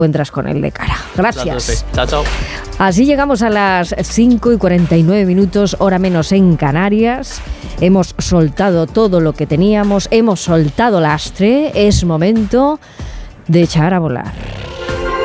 encuentras con él de cara. Gracias. Chao, chao. Así llegamos a las 5:49, hora menos en Canarias. Hemos soltado todo lo que teníamos, hemos soltado lastre. Es momento de echar a volar.